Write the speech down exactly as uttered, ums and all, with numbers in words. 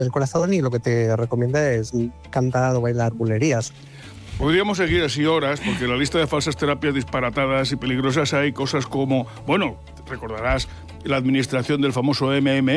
el corazón y lo que te recomienda es cantar o bailar bulerías. Podríamos seguir así horas, porque en la lista de falsas terapias disparatadas y peligrosas hay cosas como, bueno, recordarás la administración del famoso M M